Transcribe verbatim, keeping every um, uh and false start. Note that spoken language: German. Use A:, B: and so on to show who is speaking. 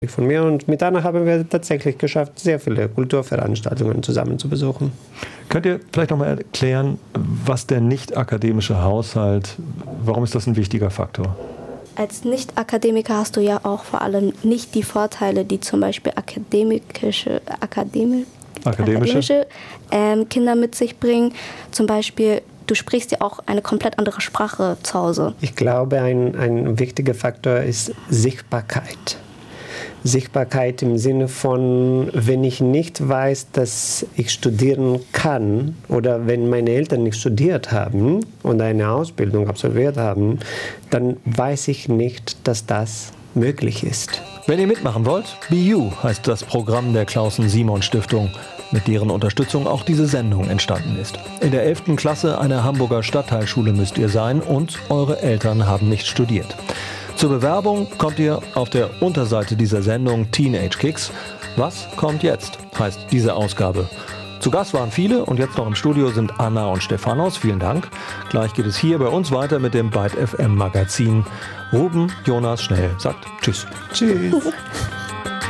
A: von mir. Und mit Anna haben wir tatsächlich geschafft, sehr viele Kulturveranstaltungen zusammen zu besuchen.
B: Könnt ihr vielleicht noch mal erklären, was der nicht-akademische Haushalt, warum ist das ein wichtiger Faktor?
C: Als Nicht-Akademiker hast du ja auch vor allem nicht die Vorteile, die zum Beispiel akademische, akademi,
B: akademische?
C: akademische ähm, Kinder mit sich bringen. Zum Beispiel, du sprichst ja auch eine komplett andere Sprache zu Hause.
A: Ich glaube, ein, ein wichtiger Faktor ist Sichtbarkeit. Sichtbarkeit im Sinne von, wenn ich nicht weiß, dass ich studieren kann oder wenn meine Eltern nicht studiert haben und eine Ausbildung absolviert haben, dann weiß ich nicht, dass das möglich ist.
B: Wenn ihr mitmachen wollt, Be You heißt das Programm der Klausen-Simon-Stiftung, mit deren Unterstützung auch diese Sendung entstanden ist. In der elften Klasse einer Hamburger Stadtteilschule müsst ihr sein und eure Eltern haben nicht studiert. Zur Bewerbung kommt ihr auf der Unterseite dieser Sendung Teenage Kicks. Was kommt jetzt, heißt diese Ausgabe. Zu Gast waren viele und jetzt noch im Studio sind Anna und Stephanos. Vielen Dank. Gleich geht es hier bei uns weiter mit dem Byte F M Magazin. Ruben Jonas Schnell sagt Tschüss.
A: Tschüss.